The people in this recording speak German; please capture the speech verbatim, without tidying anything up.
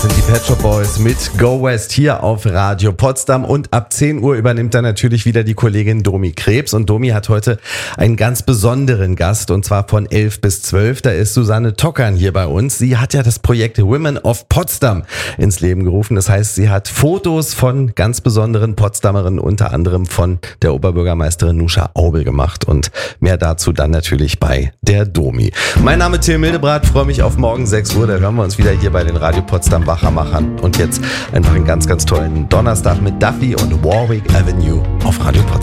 sind die Pet Shop Boys mit Go West hier auf Radio Potsdam und ab zehn Uhr übernimmt dann natürlich wieder die Kollegin Domi Krebs und Domi hat heute einen ganz besonderen Gast und zwar von elf bis zwölf, da ist Susanne Tockern hier bei uns. Sie hat ja das Projekt Women of Potsdam ins Leben gerufen, das heißt, sie hat Fotos von ganz besonderen Potsdamerinnen, unter anderem von der Oberbürgermeisterin Nuscha Aubel gemacht und mehr dazu dann natürlich bei der Domi. Mein Name ist Till Mildebrat, freue mich auf morgen sechs Uhr, da hören wir uns wieder hier bei den Radio Potsdam Wachermachern und jetzt einfach einen ganz, ganz tollen Donnerstag mit Duffy und Warwick Avenue auf Radio Potsdam.